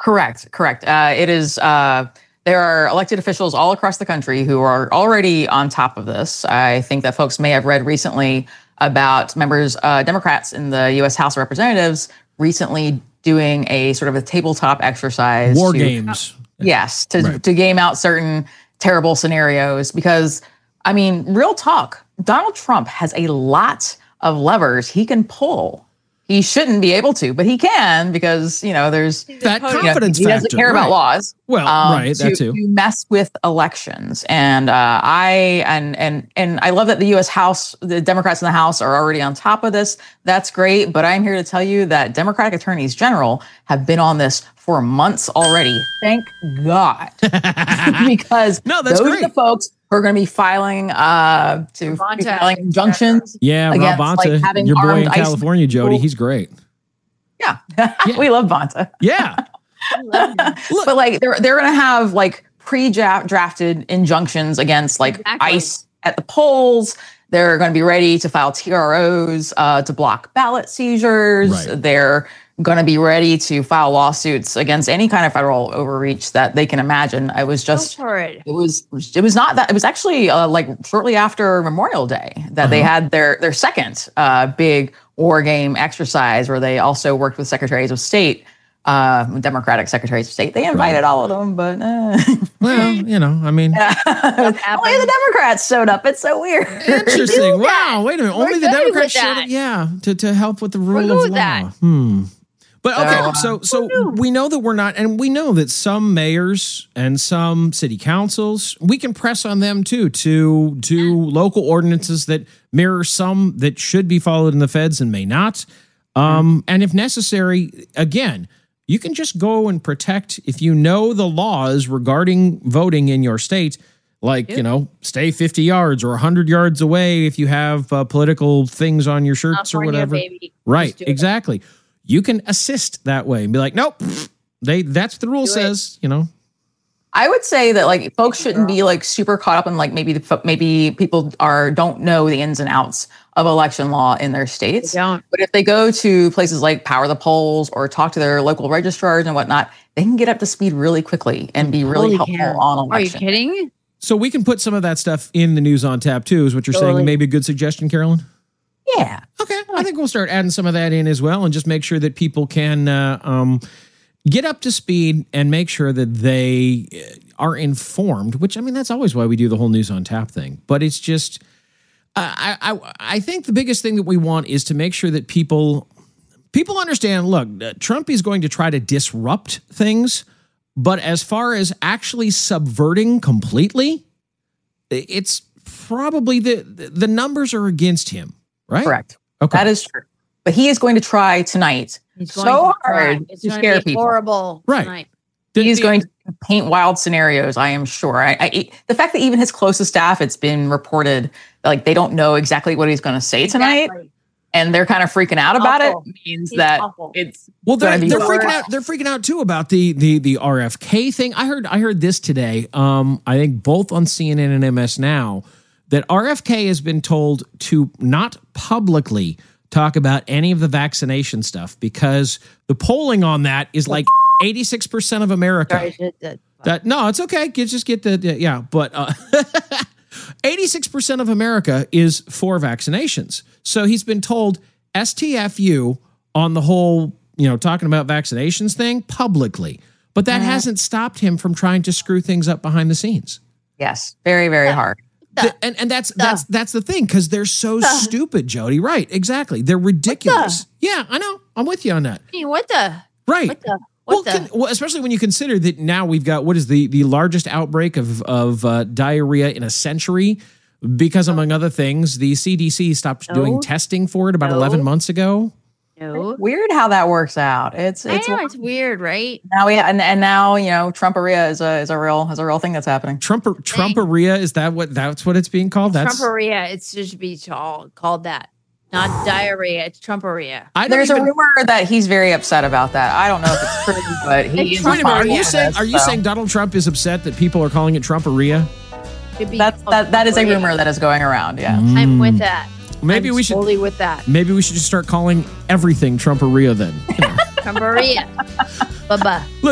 Correct. It is. There are elected officials all across the country who are already on top of this. I think that folks may have read recently about Democrats in the U.S. House of Representatives recently doing a sort of a tabletop exercise. War games. Yes, to game out certain terrible scenarios. Because, I mean, real talk, Donald Trump has a lot of levers he can pull. He shouldn't be able to, but he can because, there's that confidence he doesn't care about laws. Well, that too. To mess with elections. And I love that the U.S. House, the Democrats in the House are already on top of this. That's great. But I'm here to tell you that Democratic attorneys general have been on this for months already. Thank God. Because those are the folks who are going to be filing injunctions. Yeah, Rob Bonta, your boy in California, Jody, he's great. Yeah. We love Bonta. Yeah. But they're going to have pre-drafted injunctions against ICE at the polls. They're going to be ready to file TROs to block ballot seizures. Right. They're going to be ready to file lawsuits against any kind of federal overreach that they can imagine. It was actually shortly after Memorial Day that they had their second big war game exercise where they also worked with secretaries of state, Democratic secretaries of state. They invited all of them, but well, I mean, only the Democrats showed up. It's so weird. Interesting. Wow. Wait a minute. Only the Democrats showed up. Yeah, to help with the rule of law. But okay, so we know that we're not, and we know that some mayors and some city councils, we can press on them too to do local ordinances that mirror some that should be followed in the feds and may not. And if necessary, again, you can just go and protect, if you know the laws regarding voting in your state, stay 50 yards or 100 yards away if you have political things on your shirts or whatever. Baby. Right, exactly. You can assist that way and be like, nope, that's what the rule says, I would say that folks shouldn't be super caught up in maybe people don't know the ins and outs of election law in their states. They don't. But if they go to places like Power the Polls or talk to their local registrars and whatnot, they can get up to speed really quickly and be really helpful on election. Are you kidding? So we can put some of that stuff in the News on Tap too, is what you're saying. Maybe a good suggestion, Carolyn? Yeah. Okay. I think we'll start adding some of that in as well and just make sure that people can get up to speed and make sure that they are informed, which, that's always why we do the whole News on Tap thing. But it's just, I think the biggest thing that we want is to make sure that people understand, look, Trump is going to try to disrupt things, but as far as actually subverting completely, it's probably the numbers are against him. Right? Correct. Okay. That is true. But he is going to try tonight so hard to scare people. Horrible. Right. Tonight. He's going to paint wild scenarios, I am sure. The fact that even his closest staff, it's been reported they don't know exactly what he's going to say tonight, and they're kind of freaking out about it. Means that it's they're freaking out. They're freaking out too about the RFK thing. I heard this today. I think both on CNN and MS Now, that RFK has been told to not publicly talk about any of the vaccination stuff because the polling on that is 86% of America. No, it's okay. Just get but 86% of America is for vaccinations. So he's been told STFU on the whole, talking about vaccinations thing publicly, but that hasn't stopped him from trying to screw things up behind the scenes. Yes, very, very hard. And that's the thing, because they're so stupid, Jody. Right, exactly. They're ridiculous. Yeah, I know. I'm with you on that. What the? Right. Well, especially when you consider that now we've got what is the largest outbreak of diarrhea in a century, because among other things, the CDC stopped doing testing for it about 11 months ago. No. Weird how that works out. It's weird, right? Now now Trumperia is a real thing that's happening. Trumperia, that's what it's being called? Trumperia. It should be called that. Not diarrhea. It's Trumperia. There's a rumor that he's very upset about that. I don't know if it's true, but he is. Wait a minute. Are you saying Donald Trump is upset that people are calling it Trumperia? That is a rumor that is going around. Yeah, I'm with that. Maybe we should totally with that. Maybe we should just start calling everything Trumperia then. Trumperia. Bye-bye.